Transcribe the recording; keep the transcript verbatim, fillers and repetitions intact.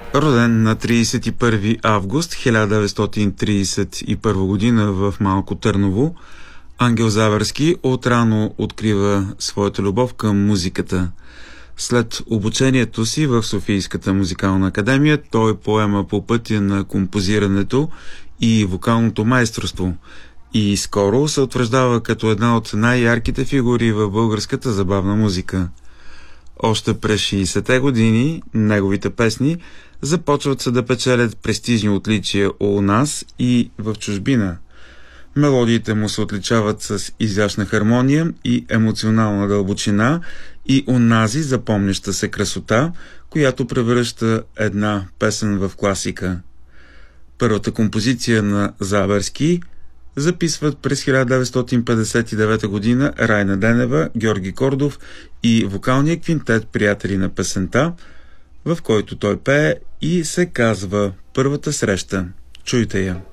Роден на тридесет и първи август хиляда деветстотин тридесет и първа година в Малко Търново, Ангел Заверски отрано открива своята любов към музиката. След обучението си в Софийската музикална академия той поема по пътя на композирането и вокалното майсторство и скоро се утвърждава като една от най-ярките фигури в българската забавна музика. Още през шейсетте години неговите песни започват се да печелят престижни отличия у нас и в чужбина. Мелодиите му се отличават с изящна хармония и емоционална дълбочина и онази запомняща се красота, която превръща една песен в класика. Първата композиция на Заверски записват през хиляда деветстотин петдесет и девета година Райна Денева, Георги Кордов и вокалния квинтет Приятели на песента, в който той пее и се казва "Първата среща". Чуйте я.